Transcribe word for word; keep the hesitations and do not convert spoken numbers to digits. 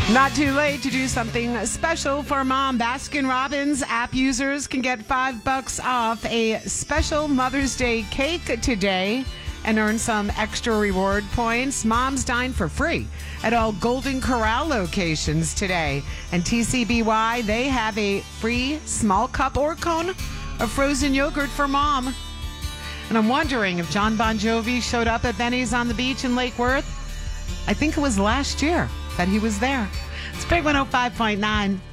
Not too late to do something special for mom. Baskin Robbins app users can get five bucks off a special Mother's Day cake today and earn some extra reward points. Moms dine for free at all Golden Corral locations today. And T C B Y, they have a free small cup or cone of frozen yogurt for mom. And I'm wondering if John Bon Jovi showed up at Benny's on the beach in Lake Worth. I think it was last year that he was there. It's Big one oh five point nine.